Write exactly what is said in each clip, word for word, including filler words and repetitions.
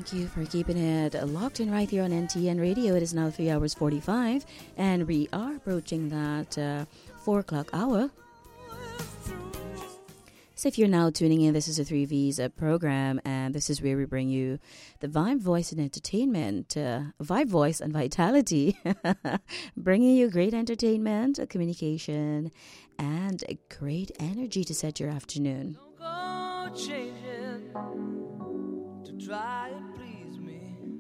Thank you for keeping it locked in right here on N T N Radio. It is now three hours forty-five, and we are approaching that uh, four o'clock hour. So if you're now tuning in, this is a three V's uh, program, and this is where we bring you the Vibe Voice and Entertainment, uh, Vibe Voice and Vitality, bringing you great entertainment, uh, communication, and a great energy to set your afternoon. Don't go changing to try and please me.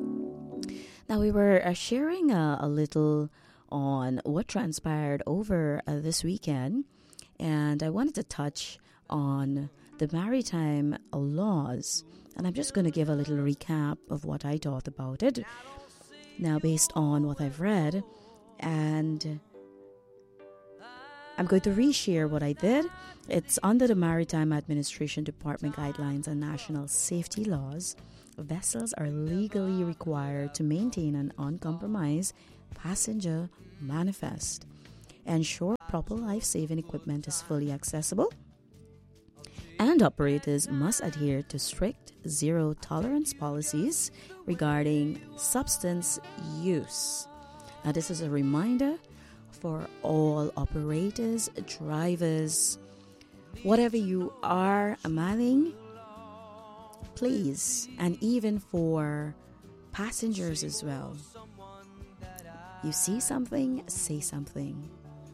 Now, we were uh, sharing uh, a little on what transpired over uh, this weekend, and I wanted to touch on the maritime laws, and I'm just going to give a little recap of what I thought about it now based on what I've read, and I'm going to reshare what I did. It's under the Maritime Administration Department Guidelines and National Safety Laws. Vessels are legally required to maintain an uncompromised passenger manifest, ensure proper life-saving equipment is fully accessible, and operators must adhere to strict zero-tolerance policies regarding substance use. Now, this is a reminder for all operators, drivers, whatever you are manning, please, and even for passengers as well. You see something, say something.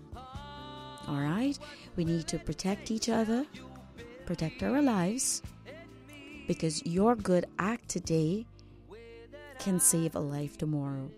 All right? We need to protect each other, protect our lives, because your good act today can save a life tomorrow.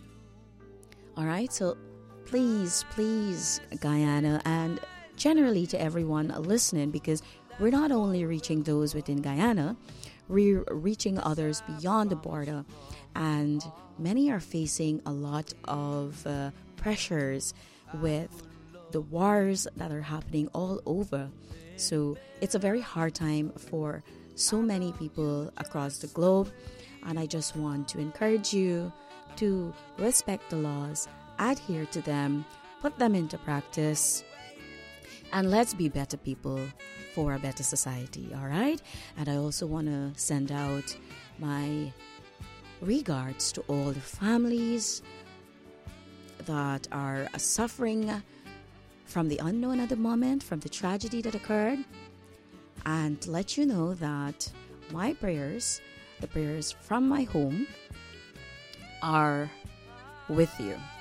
All right, so please, please, Guyana, and generally to everyone listening, because we're not only reaching those within Guyana, we're reaching others beyond the border, and many are facing a lot of uh, pressures with the wars that are happening all over. So it's a very hard time for so many people across the globe, and I just want to encourage you to respect the laws, adhere to them, put them into practice, and let's be better people for a better society, all right? And I also want to send out my regards to all the families that are suffering from the unknown at the moment, from the tragedy that occurred, and let you know that my prayers, the prayers from my home, are with you.